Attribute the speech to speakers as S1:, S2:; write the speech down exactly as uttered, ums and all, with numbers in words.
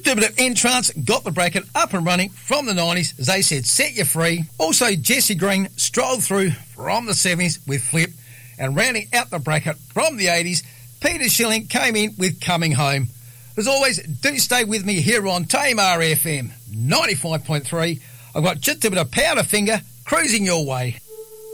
S1: Distributor Entrance got the bracket up and running from the nineties, as they said, set you free. Also, Jesse Green strolled through from the seventies with Flip, and rounding out the bracket from the eighties, Peter Schilling came in with Coming Home. As always, do stay with me here on Tamar F M ninety-five point three. I've got just a bit of Powderfinger cruising your way.